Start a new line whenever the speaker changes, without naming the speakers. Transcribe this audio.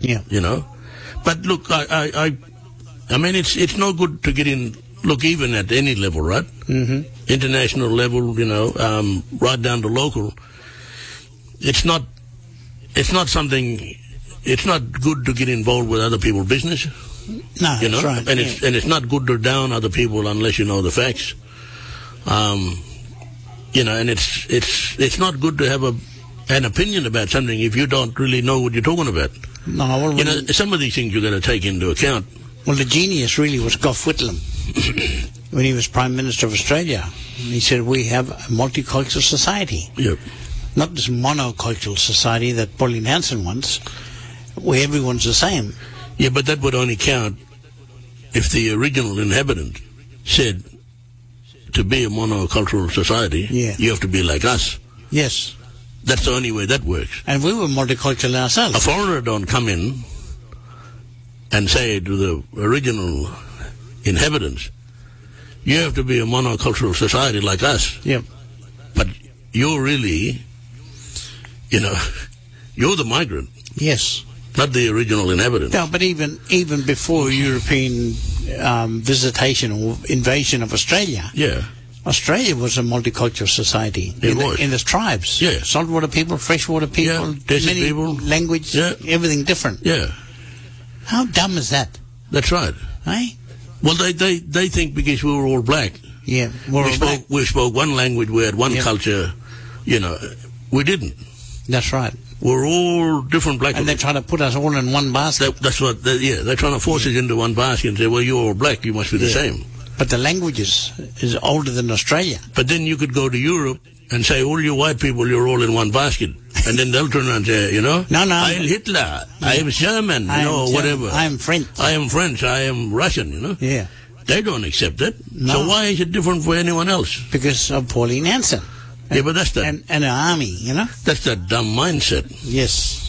Yeah.
You know? But look, I mean, it's no good to get in, look, even at any level, right?
Mm-hmm.
International level, you know, right down to local. It's not something, it's not good to get involved with other people's business.
No,
You know?
that's right.
And it's not good to down other people unless you know the facts. You know, and it's not good to have an opinion about something if you don't really know what you're talking about.
No, well,
You know, some of these things you've got to take into account.
well, the genius really was Gough Whitlam when he was Prime Minister of Australia. He said, we have a multicultural society.
Yep.
Not this monocultural society that Pauline Hanson wants, where everyone's the same.
Yeah, but that would only count if the original inhabitant said, to be a monocultural society,
Yeah.
you have to be like us.
Yes.
That's the only way that works.
And we were multicultural
A
ourselves.
foreigner don't come in and say to the original inhabitants, you have to be a monocultural society like us.
Yep.
But you're really, you know, you're the migrant,
Yes.
not the original inhabitant.
No, but even before European visitation or invasion of Australia,
Yeah,
Australia was a multicultural society.
It was.
In its tribes.
Yeah.
Saltwater people, freshwater people,
Yeah, desert
many
people.
language,
Yeah.
everything different.
yeah,
How dumb is that?
that's right.
Eh?
Well, they think because we were all black,
Yeah. We're all black.
we spoke one language, we had one
Yep.
culture, you know, we didn't.
That's right.
We're all different black
And they're
people.
trying to put us all in one basket.
That's what, they're trying to force us into one basket and say, well, you're all black, you must be the
Yeah.
same.
But the language is older than Australia.
But then you could go to Europe and say, all you white people, you're all in one basket. And then they'll turn around and say, you know,
No.
I am Hitler, I am German,
I am German,
whatever.
I am French.
I am French, I am Russian, you know.
Yeah.
They don't accept that.
No.
So why is it different for anyone else?
Because of Pauline Hanson.
Yeah, but that's
And an army, you know?
that's that dumb mindset.
Yes.